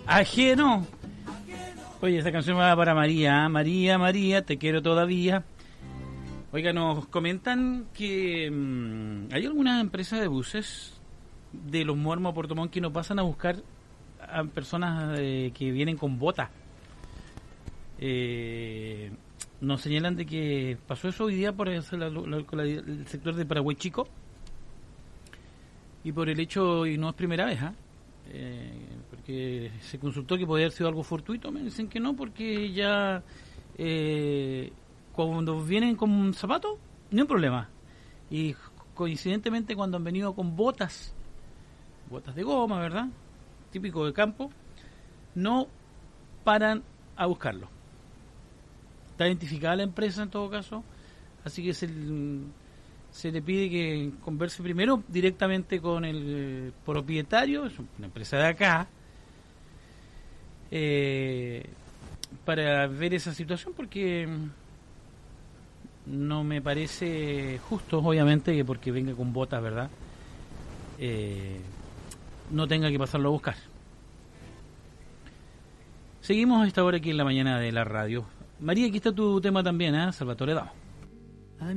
Ajeno. Oye, esa canción va para María. ¿Eh? María, María, te quiero todavía. Oiga, nos comentan que hay algunas empresas de buses de los Muermos a Puerto Montt que nos pasan a buscar a personas que vienen con botas. Nos señalan de que pasó eso hoy día por el sector de Paraguay Chico y por el hecho, y no es primera vez, porque se consultó que podía haber sido algo fortuito. Me dicen que no, porque ya cuando vienen con zapatos no hay problema, y coincidentemente cuando han venido con botas de goma, ¿verdad?, típico de campo, no paran a buscarlo. Está identificada la empresa en todo caso, así que se le pide que converse primero directamente con el propietario, es una empresa de acá, para ver esa situación, porque no me parece justo, obviamente, que porque venga con botas, ¿verdad?, no tenga que pasarlo a buscar. Seguimos a esta hora aquí en la mañana de la radio. María, aquí está tu tema también, Salvatore Dao.